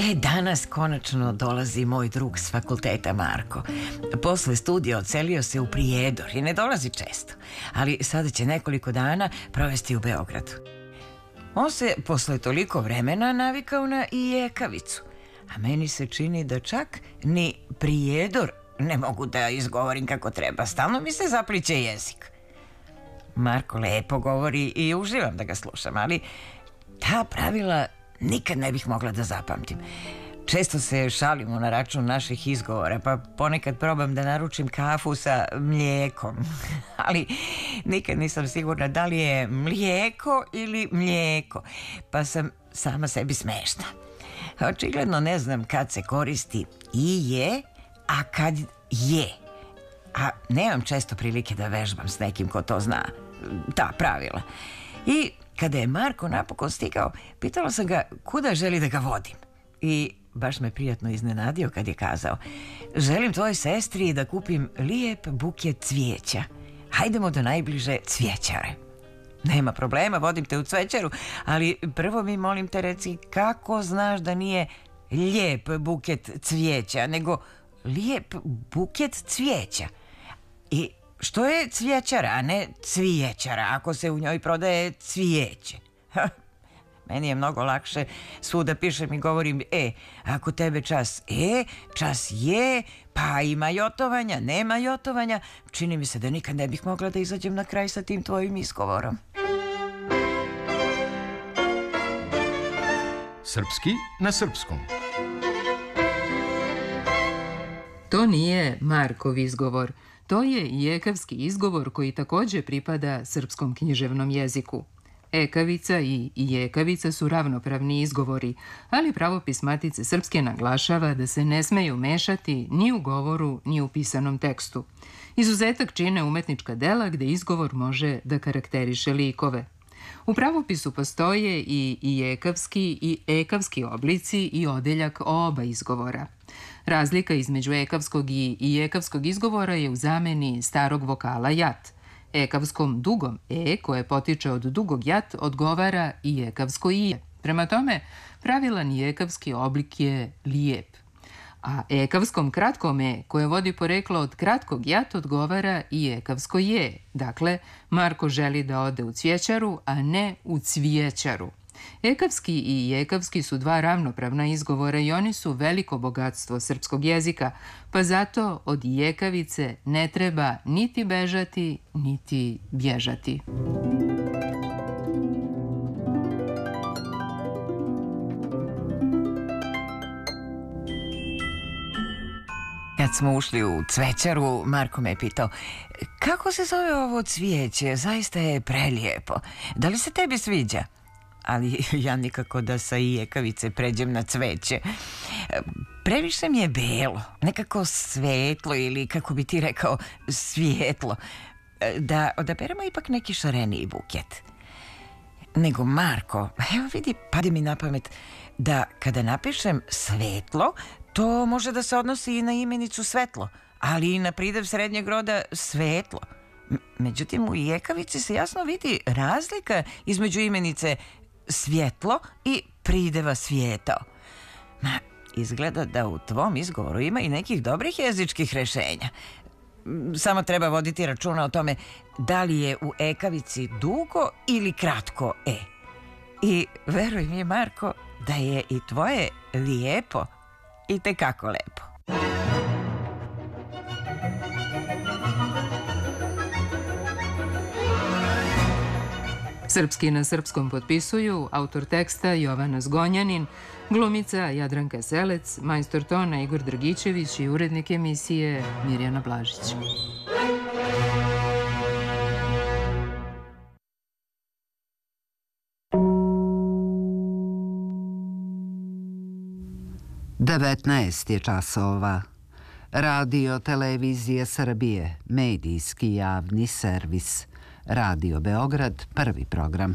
Danas konačno dolazi moj drug s fakulteta Marko. Posle studija odselio se u Prijedor i ne dolazi često, ali sada će nekoliko dana provesti u Beogradu. On se posle toliko vremena navikao na ijekavicu, a meni se čini da čak ni Prijedor ne mogu da izgovorim kako treba. Stalno mi se zapliće jezik. Marko lepo govori i uživam da ga slušam, ali ta pravila nikad ne bih mogla da zapamtim. Često se šalimo na račun naših izgovora, pa ponekad probam da naručim kafu sa mlijekom. Ali nikad nisam sigurna da li je mlijeko ili mlijeko, pa sam sama sebi smešna. Očigledno ne znam kad se koristi i je, a kad je. A nemam često prilike da vežbam s nekim ko to zna, ta pravila. I kada je Marko napokon stigao, pitala sam ga kuda želi da ga vodim. I baš me prijatno iznenadio kad je kazao: želim tvojoj sestri da kupim lijep buket cvijeća. Hajdemo do najbliže cvijećare. Nema problema, vodim te u cvećaru, ali prvo mi molim te reci kako znaš da nije lijep buket cvijeća, nego lijep buket cvijeća. I što je cvijećara, a ne cvijećara, ako se u njoj prodaje cvijeće? Meni je mnogo lakše svuda pišem i govorim ako tebe čas čas je, pa ima jotovanja, nema jotovanja. Čini mi se da nikad ne bih mogla da izađem na kraj sa tim tvojim izgovorom. Srpski na srpskom. To nije Markov izgovor. To je ijekavski izgovor koji takođe pripada srpskom književnom jeziku. Ekavica i ijekavica su ravnopravni izgovori, ali pravopis Matice Srpske naglašava da se ne smeju mešati ni u govoru, ni u pisanom tekstu. Izuzetak čine umetnička dela gde izgovor može da karakteriše likove. U pravopisu postoje i ijekavski i ekavski oblici i odeljak oba izgovora. Razlika između ekavskog i ijekavskog izgovora je u zameni starog vokala jat. Ekavskom dugom koje potiče od dugog jat odgovara ijekavsko ije. Prema tome, pravilan ijekavski oblik je lijep. A ekavskom kratkom koje vodi poreklo od kratkog jat odgovara ijekavsko je. Dakle, Marko želi da ode u cvijećaru, a ne u cvijećaru. Ekavski i ijekavski su dva ravnopravna izgovora i oni su veliko bogatstvo srpskog jezika, pa zato od ijekavice ne treba niti bežati, niti bježati. Kad smo ušli u cvećaru, Marko me je pitao: kako se zove ovo cvijeće? Zaista je prelijepo. Da li se tebi sviđa? Ali ja nikako da sa ijekavice pređem na cveće. Previše mi je belo, nekako svetlo ili, kako bi ti rekao, svijetlo. Da odaberemo ipak neki šareniji buket. Nego Marko, evo vidi, pade mi na pamet da kada napišem svetlo, to može da se odnosi i na imenicu svetlo, ali i na pridev srednjeg roda svetlo. Međutim, u ijekavici se jasno vidi razlika između imenice svjetlo i prideva svijetao. Izgleda da u tvom izgovoru ima i nekih dobrih jezičkih rešenja. Samo treba voditi računa o tome da li je u ekavici dugo ili kratko I veruj mi, Marko, da je i tvoje lijepo i tekako lepo. Srpski na srpskom potpisuju autor teksta Jovana Zgonjanin, glumica Jadranka Selec, majstor tona Igor Dragićević i urednik emisije Mirjana Blažić. Devetnaest je časova. Radio Televizije Srbije, medijski javni servis. Radio Beograd, prvi program.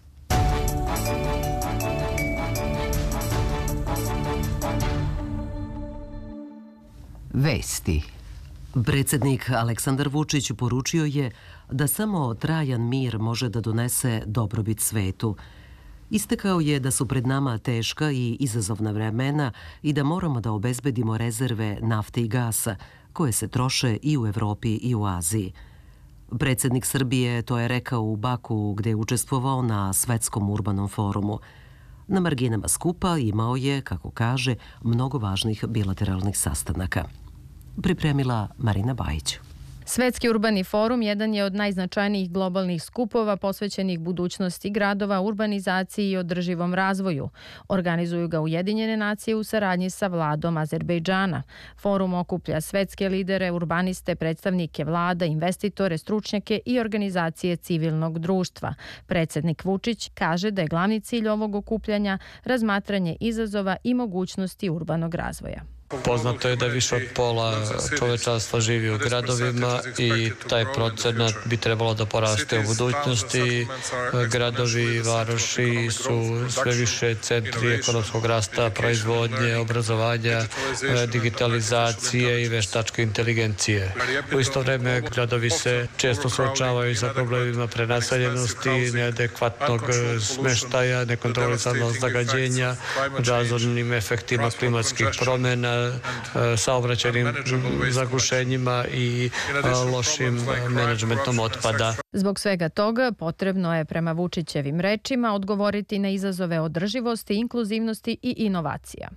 Vesti. Predsjednik Aleksandar Vučić poručio je da samo trajan mir može da donese dobrobit svetu. Istakao je da su pred nama teška i izazovna vremena i da moramo da obezbedimo rezerve nafte i gasa, koje se troše i u Evropi i u Aziji. Predsjednik Srbije to je rekao u Baku, gde je učestvovao na Svetskom urbanom forumu. Na marginama skupa imao je, kako kaže, mnogo važnih bilateralnih sastanaka. Pripremila Marina Bajić. Svetski urbani forum jedan je od najznačajnijih globalnih skupova posvećenih budućnosti gradova, urbanizaciji i održivom razvoju. Organizuju ga Ujedinjene nacije u saradnji sa vladom Azerbejdžana. Forum okuplja svetske lidere, urbaniste, predstavnike vlada, investitore, stručnjake i organizacije civilnog društva. Predsjednik Vučić kaže da je glavni cilj ovog okupljanja razmatranje izazova i mogućnosti urbanog razvoja. Poznato je da više od pola čovečanstva živi u gradovima i taj procenat bi trebalo da poraste u budućnosti. Gradovi, varoši su sve više centri ekonomskog rasta, proizvodnje, obrazovanja, digitalizacije i veštačke inteligencije. U isto vreme gradovi se često suočavaju sa problemima prenaseljenosti, neadekvatnog smeštaja, nekontrolisanog zagađenja, razornim efektima klimatskih promjena, saobraćajnim zagušenjima i lošim menadžmentom otpada. Zbog svega toga potrebno je, prema Vučićevim rečima, odgovoriti na izazove održivosti, inkluzivnosti i inovacija.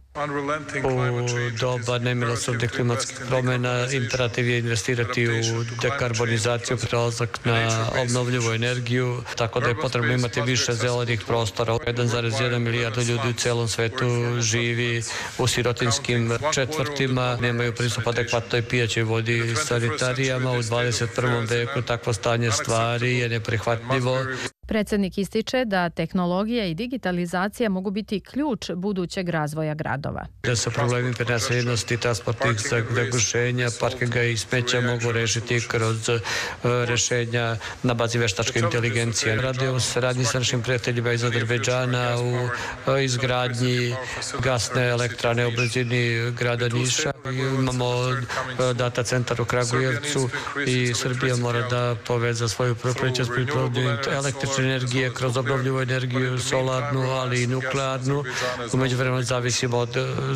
U doba nemilosrdnih klimatskih promjena imperativ je investirati u dekarbonizaciju, prelazak na obnovljivu energiju, tako da je potrebno imati više zelenih prostora. 1,1 milijarda ljudi u celom svetu živi u sirotinskim četvrtima, nemaju pristup adekvatnoj pijaćoj vodi i sanitarijama. U 21. veku takvo stanje stvari je neprihvatljivo. Predsjednik ističe da tehnologija i digitalizacija mogu biti ključ budućeg razvoja gradova. Da se problemi prenaseljenosti, transportnih zagušenja, parkinga i smeća mogu rešiti kroz rešenja na bazi veštačke inteligencije. Radi u saradnji sa našim prijateljima iz Azerbejdžana u izgradnji gasne elektrane u blizini grada Niša. Imamo data centar u Kragujevcu i Srbija mora da poveza svoju proizvodnju električne energije kroz obnovljivu energiju, solarnu, ali i nuklearnu. U međuvremenu zavisimo od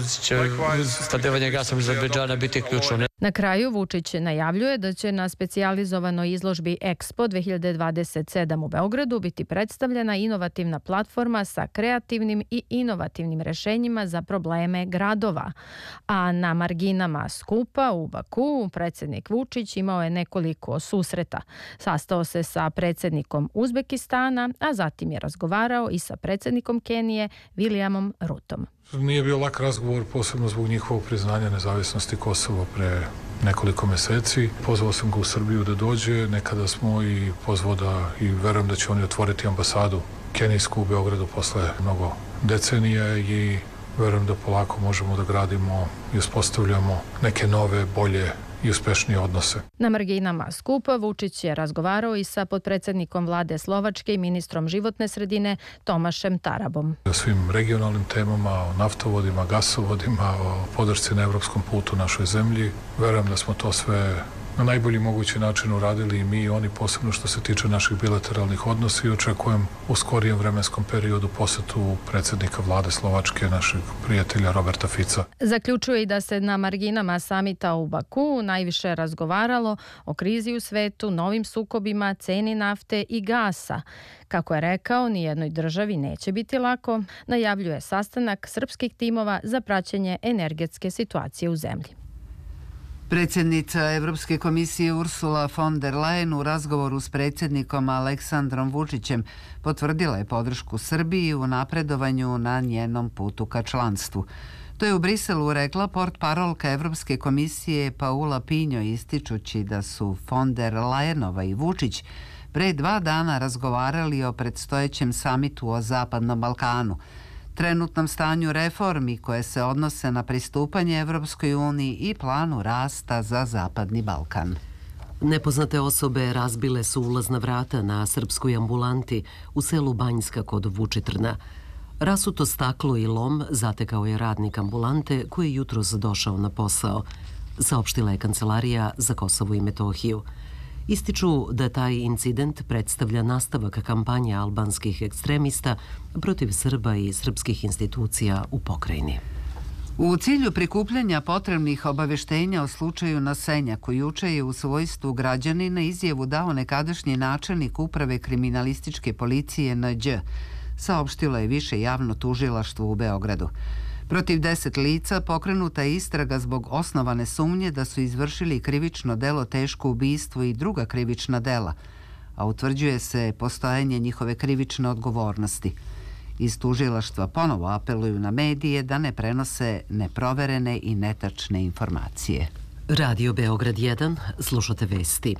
snabdevanja gasom iz Azerbejdžana biti ključno. Na kraju Vučić najavljuje da će na specijalizovanoj izložbi Expo 2027 u Beogradu biti predstavljena inovativna platforma sa kreativnim i inovativnim rešenjima za probleme gradova. A na marginama skupa u Baku predsjednik Vučić imao je nekoliko susreta. Sastao se sa predsjednikom Uzbekistana, a zatim je razgovarao i sa predsjednikom Kenije Williamom Rutom. Nije bio lak razgovor, posebno zbog njihovog priznanja nezavisnosti Kosova pre nekoliko meseci. Pozvao sam ga u Srbiju da dođe, nekada smo i pozvao da, i verujem da će oni otvoriti ambasadu kenijsku u Beogradu posle mnogo decenija i verujem da polako možemo da gradimo i uspostavljamo neke nove, bolje i uspešnije odnose. Na marginama skupa Vučić je razgovarao i sa potpredsjednikom vlade Slovačke i ministrom životne sredine Tomašem Tarabom. O svim regionalnim temama, o naftovodima, gasovodima, o podršci na evropskom putu našoj zemlji. Verujem da smo to sve na najbolji mogući način uradili i mi i oni, posebno što se tiče naših bilateralnih odnosa, i očekujem u skorijem vremenskom periodu posetu predsjednika vlade Slovačke, našeg prijatelja Roberta Fica. Zaključuje i da se na marginama samita u Baku najviše razgovaralo o krizi u svetu, novim sukobima, ceni nafte i gasa. Kako je rekao, nijednoj državi neće biti lako, najavljuje sastanak srpskih timova za praćenje energetske situacije u zemlji. Predsjednica Evropske komisije Ursula von der Leyen u razgovoru s predsjednikom Aleksandrom Vučićem potvrdila je podršku Srbiji u napredovanju na njenom putu ka članstvu. To je u Briselu rekla portparolka Evropske komisije Paula Pinjo, ističući da su von der Leyenova i Vučić pre 2 dana razgovarali o predstojećem samitu o Zapadnom Balkanu, trenutnom stanju reformi koje se odnose na pristupanje Evropskoj uniji i planu rasta za Zapadni Balkan. Nepoznate osobe razbile su ulazna vrata na srpskoj ambulanti u selu Banjska kod Vučitrna. Rasuto staklo i lom zatekao je radnik ambulante koji je jutros došao na posao, saopštila je Kancelarija za Kosovo i Metohiju. Ističu da taj incident predstavlja nastavak kampanje albanskih ekstremista protiv Srba i srpskih institucija u pokrajini. U cilju prikupljanja potrebnih obaveštenja o slučaju na Senjaku, juče je u svojstvu građanina izjavu dao nekadašnji načelnik uprave kriminalističke policije Nđ, saopštilo je Više javno tužilaštvo u Beogradu. Protiv 10 lica pokrenuta je istraga zbog osnovane sumnje da su izvršili krivično delo teško ubistvo i druga krivična dela, a utvrđuje se postojanje njihove krivične odgovornosti. Iz tužilaštva ponovo apeluju na medije da ne prenose neproverene i netačne informacije. Radio Beograd 1, slušate vesti.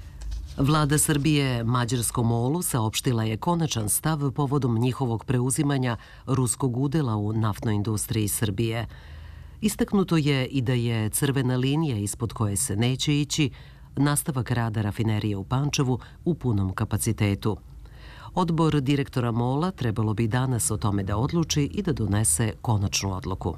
Vlada Srbije Mađarskom MOL-u saopštila je konačan stav povodom njihovog preuzimanja ruskog udela u naftnoj industriji Srbije. Istaknuto je i da je crvena linija ispod koje se neće ići nastavak rada rafinerije u Pančevu u punom kapacitetu. Odbor direktora MOL-a trebalo bi danas o tome da odluči i da donese konačnu odluku.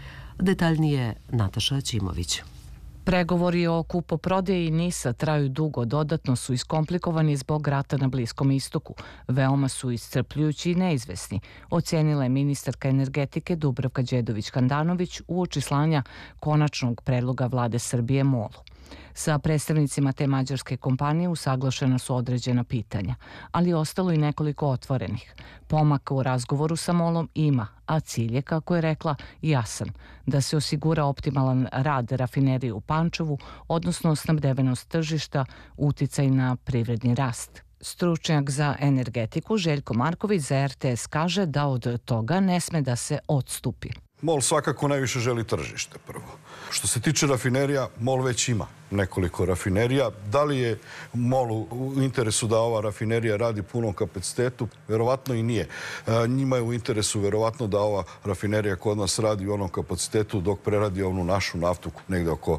Detaljnije Nataša Ćimović. Pregovori o kupoprodaji NIS-a traju dugo, dodatno su iskomplikovani zbog rata na Bliskom istoku. Veoma su iscrpljujući i neizvesni, ocenila je ministarka energetike Dubravka Đedović-Handanović uoči slanja konačnog predloga vlade Srbije MOL-u. Sa predstavnicima te mađarske kompanije usaglašena su određena pitanja, ali ostalo i nekoliko otvorenih. Pomaka u razgovoru sa MOL-om ima, a cilj je, kako je rekla, jasan, da se osigura optimalan rad rafinerije u Pančevu, odnosno snabdevenost tržišta, uticaj na privredni rast. Stručnjak za energetiku Željko Marković za RTS kaže da od toga ne sme da se odstupi. MOL svakako najviše želi tržište prvo. Što se tiče rafinerija, MOL već ima nekoliko rafinerija. Da li je MOL u interesu da ova rafinerija radi punom kapacitetu? Verovatno i nije. Njima je u interesu verovatno da ova rafinerija kod nas radi u onom kapacitetu dok preradi onu našu naftu. Negde oko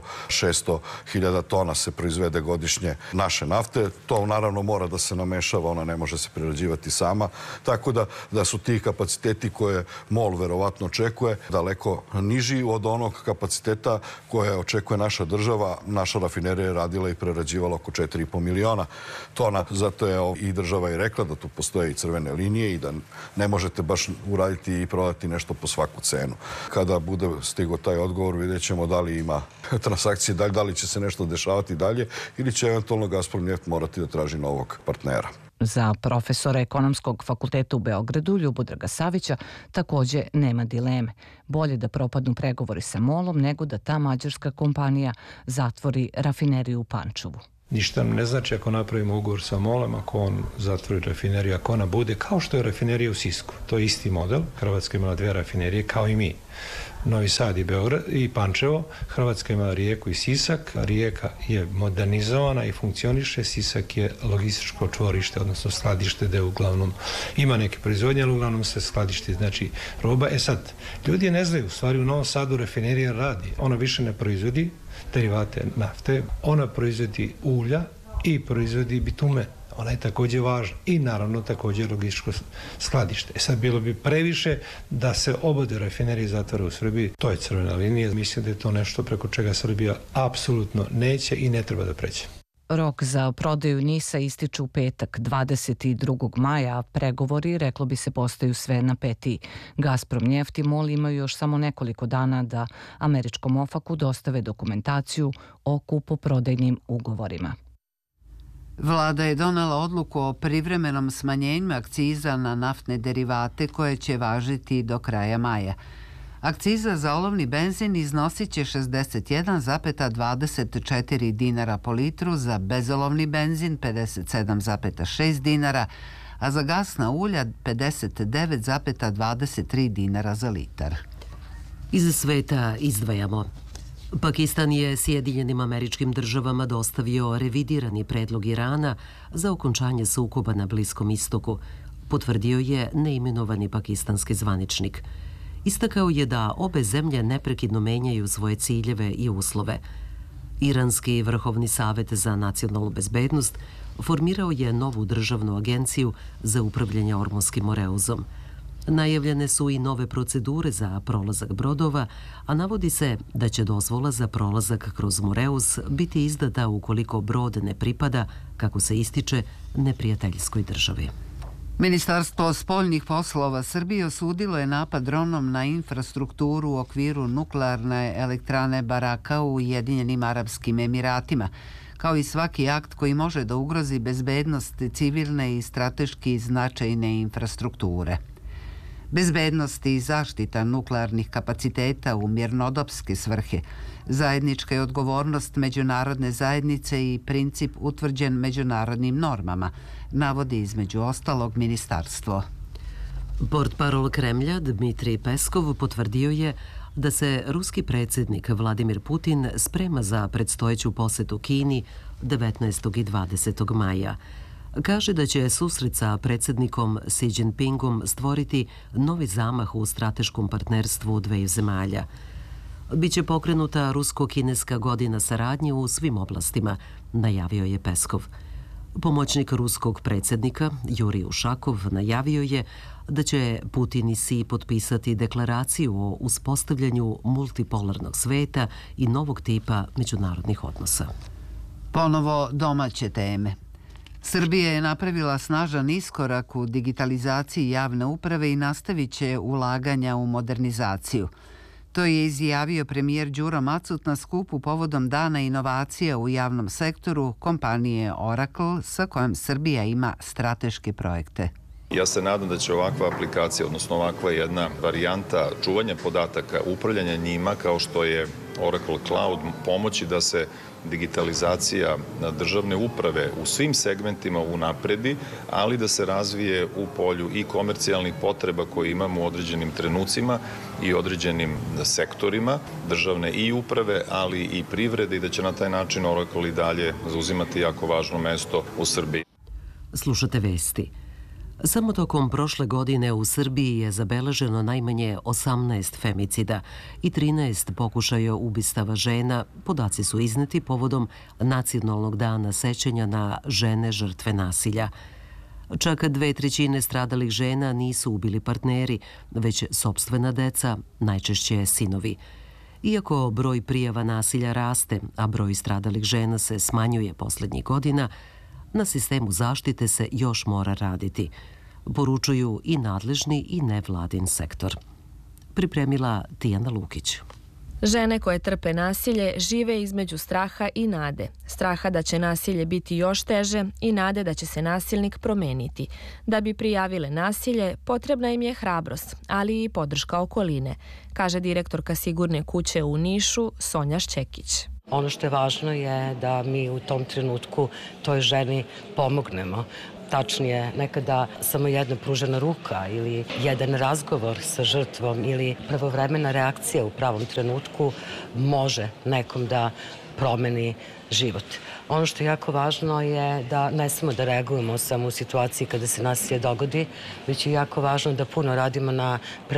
600.000 tona se proizvede godišnje naše nafte. To naravno mora da se namešava, ona ne može se prerađivati sama. Tako da su ti kapaciteti koje MOL verovatno očekuje daleko niži od onog kapaciteta koje očekuje naša država. Naša rafinerija je radila i prerađivala oko 4,5 miliona tona. Zato je i država i rekla da tu postoje i crvene linije i da ne možete baš uraditi i prodati nešto po svaku cenu. Kada bude stigo taj odgovor, vidjet ćemo da li ima transakcije, da li će se nešto dešavati dalje ili će eventualno Gazprom Neft morati da traži novog partnera. Za profesora Ekonomskog fakulteta u Beogradu Ljubodraga Savića takođe nema dileme. Bolje da propadnu pregovori sa MOL-om nego da ta mađarska kompanija zatvori rafineriju u Pančevu. Ništa ne znači ako napravimo ugovor sa MOL-om, ako on zatvori rafineriju, ako ona bude kao što je rafinerija u Sisku. To je isti model. Hrvatska imala 2 rafinerije kao i mi. Novi Sad i Beograd i Pančevo. Hrvatska ima Rijeku i Sisak. Rijeka je modernizovana i funkcioniše. Sisak je logističko čvorište, odnosno skladište gde uglavnom ima neke proizvodnje, ali uglavnom se skladišti, znači roba. Sad, ljudi ne znaju, u stvari u Novom Sadu rafinerija radi. Ona više ne proizvodi derivate nafte, ona proizvodi ulja i proizvodi bitume. Ona je takođe važna i naravno takođe logističko skladište. Sad bilo bi previše da se obode rafinerije zatvore u Srbiji. To je crvena linija. Mislim da je to nešto preko čega Srbija apsolutno neće i ne treba da pređe. Rok za prodaju NIS-a ističe u petak 22. maja, a pregovori, reklo bi se, postaju sve napetiji. Gazprom Neft i MOL imaju još samo nekoliko dana da američkom OFAC-u dostave dokumentaciju o kupoprodajnim ugovorima. Vlada je donela odluku o privremenom smanjenju akciza na naftne derivate koje će važiti do kraja maja. Akciza za olovni benzin iznosit će 61,24 dinara po litru, za bezolovni benzin 57,6 dinara, a za gasna ulja 59,23 dinara za litar. Iz sveta izdvajamo. Pakistan je Sjedinjenim Američkim Državama dostavio revidirani predlog Irana za okončanje sukoba na Bliskom istoku, potvrdio je neimenovani pakistanski zvaničnik. Istakao je da obe zemlje neprekidno menjaju svoje ciljeve i uslove. Iranski Vrhovni savet za nacionalnu bezbednost formirao je novu državnu agenciju za upravljanje Ormunskim Moreuzom. Najavljene su i nove procedure za prolazak brodova, a navodi se da će dozvola za prolazak kroz Moreus biti izdata ukoliko brod ne pripada, kako se ističe, neprijateljskoj državi. Ministarstvo spoljnih poslova Srbije osudilo je napad dronom na infrastrukturu u okviru nuklearne elektrane Baraka u Ujedinjenim Arapskim Emiratima, kao i svaki akt koji može da ugrozi bezbednost civilne i strateški značajne infrastrukture. Bezbednost i zaštita nuklearnih kapaciteta u mirnodopske svrhe, zajednička je odgovornost međunarodne zajednice i princip utvrđen međunarodnim normama, navodi između ostalog ministarstvo. Portparol Kremlja Dmitrij Peskov potvrdio je da se ruski predsjednik Vladimir Putin sprema za predstojeću posetu Kini 19. i 20. maja. Kaže da će susret sa predsjednikom Xi Jinpingom stvoriti novi zamah u strateškom partnerstvu dveju zemalja. Biće pokrenuta rusko-kineska godina saradnje u svim oblastima, najavio je Peskov. Pomoćnik ruskog predsjednika Jurij Ušakov najavio je da će Putin i Xi potpisati deklaraciju o uspostavljanju multipolarnog sveta i novog tipa međunarodnih odnosa. Ponovo domaće teme. Srbija je napravila snažan iskorak u digitalizaciji javne uprave i nastavit će ulaganja u modernizaciju. To je izjavio premijer Đuro Macut na skupu povodom Dana inovacija u javnom sektoru kompanije Oracle, sa kojom Srbija ima strateške projekte. Ja se nadam da će ovakva aplikacija, odnosno ovakva jedna varijanta čuvanja podataka, upravljanja njima, kao što je Oracle Cloud, pomoći da se digitalizacija državne uprave u svim segmentima unapredi, ali da se razvije u polju i komercijalnih potreba koje imamo u određenim trenucima i određenim sektorima državne i uprave, ali i privrede, i da će na taj način Oracle i dalje zauzimati jako važno mesto u Srbiji. Slušate vesti. Samo tokom prošle godine u Srbiji je zabeleženo najmanje 18 femicida i 13 pokušaja ubistava žena. Podaci su izneti povodom Nacionalnog dana sećanja na žene žrtve nasilja. Čak 2/3 stradalih žena nisu ubili partneri, već sopstvena deca, najčešće sinovi. Iako broj prijava nasilja raste, a broj stradalih žena se smanjuje poslednjih godina, na sistemu zaštite se još mora raditi, poručuju i nadležni i nevladin sektor. Pripremila Tijana Lukić. Žene koje trpe nasilje žive između straha i nade. Straha da će nasilje biti još teže i nade da će se nasilnik promeniti. Da bi prijavile nasilje, potrebna im je hrabrost, ali i podrška okoline, kaže direktorka Sigurne kuće u Nišu Sonja Šćekić. Ono što je važno je da mi u tom trenutku toj ženi pomognemo. Tačnije, nekada samo jedna pružena ruka ili jedan razgovor sa žrtvom ili pravovremena reakcija u pravom trenutku može nekom da promeni život. Ono što je jako važno je da ne samo da reagujemo samo u situaciji kada se nasilje dogodi, već je jako važno da puno radimo na